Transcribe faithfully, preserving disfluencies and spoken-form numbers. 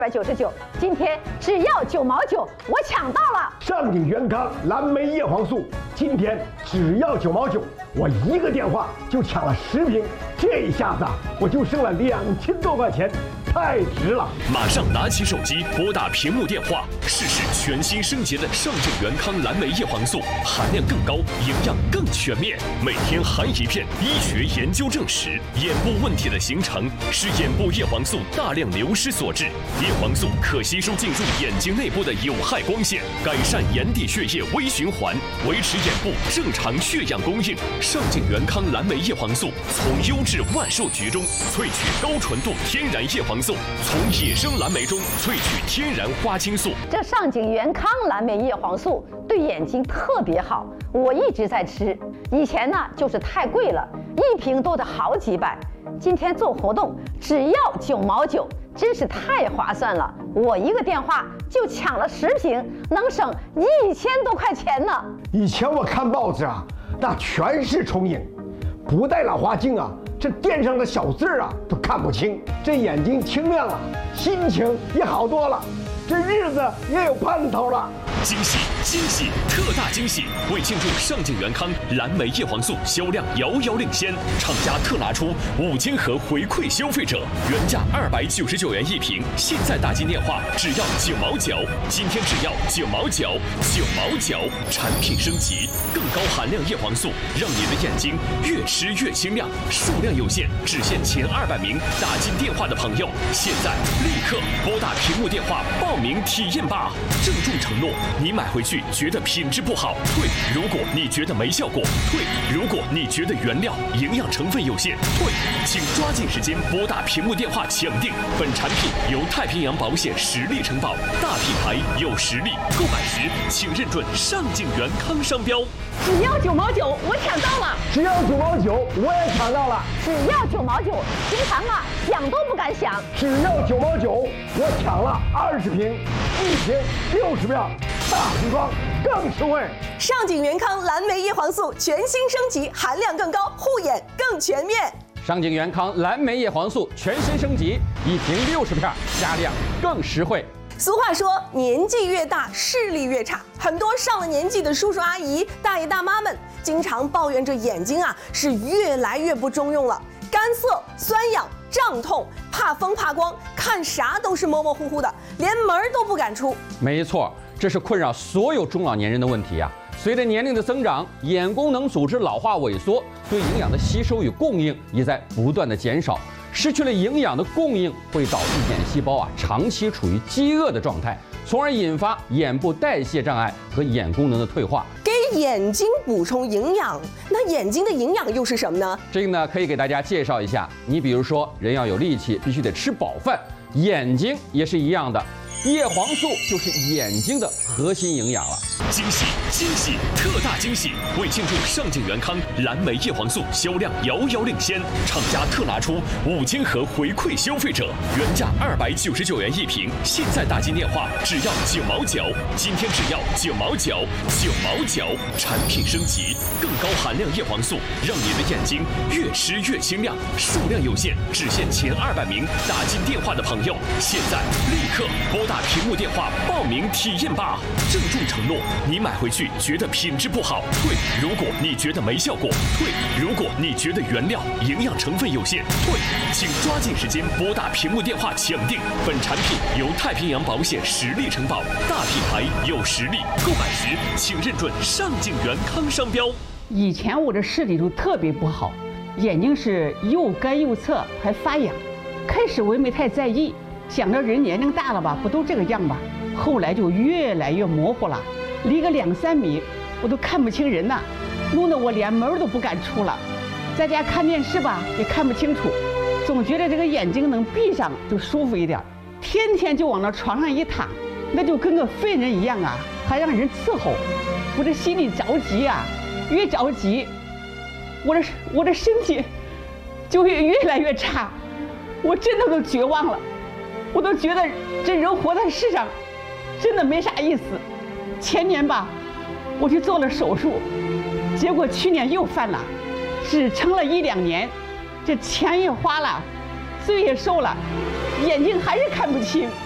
百九十九，今天只要九毛九，我抢到了！ 上景元康蓝莓叶黄素，今天只要九毛九，我一个电话就抢了十瓶，这一下子我就剩了两千多块钱，太值了！ 马上拿起手机拨打屏幕电话，试试全新升级的上景元康蓝莓叶黄素，含量更高，营养更全面，每天含一片。医学研究证实，眼部问题的形成是眼部叶黄素大量流失所致。叶黄素可吸收进入眼睛内部的有害光线，改善眼底血液微循环，维持眼部正常血氧供应。上景元康蓝莓叶黄素从优质万寿菊中萃取高纯度天然叶黄素，从野生蓝莓中萃取天然花青素。 这上景元康蓝莓叶黄素对眼睛特别好，我一直在吃。以前呢就是太贵了，一瓶都得好几百。今天做活动只要九毛九，真是太划算了！我一个电话就抢了十瓶，能省一千多块钱呢。 以前我看报纸啊，那全是重影，不戴老花镜啊，这垫上的小字啊都看不清。这眼睛清亮了，心情也好多了，这日子也有盼头了。 惊喜惊喜特大惊喜！为庆祝上景元康蓝莓叶黄素销量遥遥领先，厂家特拿出五千盒回馈消费者，原价二百九十九元一瓶，现在打进电话只要九毛九，今天只要九毛九，九毛九，产品升级，更高含量叶黄素，让你的眼睛越吃越清亮。数量有限，只限前二百名打进电话的朋友，现在立刻拨打屏幕电话报名体验吧！郑重承诺。你买回去觉得品质不好，退；如果你觉得没效果，退；如果你觉得原料营养成分有限，退。请抓紧时间拨打屏幕电话抢定。本产品由太平洋保险实力承保，大品牌有实力，购买时请认准上景元康商标。 只要九毛九，我抢到了！ 只要九毛九，我也抢到了！ 只要九毛九，平常啊想都不敢想。 只要九毛九，我抢了二十瓶，一瓶六十票。大瓶装更实惠， 上景元康蓝莓叶黄素全新升级，含量更高，护眼更全面。 上景元康蓝莓叶黄素全新升级，一瓶六十片，加量更实惠。 俗话说，年纪越大，视力越差。很多上了年纪的叔叔阿姨、大爷大妈们，经常抱怨着眼睛啊是越来越不中用了，干涩、酸痒、胀痛，怕风怕光，看啥都是模模糊糊的，连门都不敢出。 没错。这是困扰所有中老年人的问题啊！随着年龄的增长，眼功能组织老化萎缩，对营养的吸收与供应也在不断的减少。失去了营养的供应，会导致眼细胞啊长期处于饥饿的状态，从而引发眼部代谢障碍和眼功能的退化。 给眼睛补充营养，那眼睛的营养又是什么呢？ 这个呢，可以给大家介绍一下。你比如说，人要有力气，必须得吃饱饭，眼睛也是一样的。叶黄素就是眼睛的核心营养了。 惊喜惊喜特大惊喜！为庆祝上景元康蓝莓叶黄素销量遥遥领先，厂家特拿出五千盒回馈消费者，原价二百九十九元一瓶，现在打进电话只要九毛九，今天只要九毛九，九毛九，产品升级，更高含量叶黄素，让你的眼睛越吃越清亮。数量有限，只限前二百名打进电话的朋友，现在立刻拨打屏幕电话报名体验吧！郑重承诺。你买回去觉得品质不好，退；如果你觉得没效果，退；如果你觉得原料营养成分有限，退。请抓紧时间拨打屏幕电话抢定。本产品由太平洋保险实力承保，大品牌有实力，购买时请认准上景元康商标。 以前我的视力就特别不好，眼睛是又干又涩，还发痒。开始我也没太在意，想着人年龄大了吧，不都这个样吧。后来就越来越模糊了。离个两三米，我都看不清人呐，弄得我连门都不敢出了。在家看电视吧，也看不清楚，总觉得这个眼睛能闭上就舒服一点。天天就往那床上一躺，那就跟个废人一样啊，还让人伺候。我这心里着急啊，越着急，我的我的身体就越越来越差，我真的都绝望了，我都觉得这人活在世上，真的没啥意思。前年吧，我去做了手术，结果去年又犯了，只撑了一两年，这钱也花了，罪也受了，眼睛还是看不清。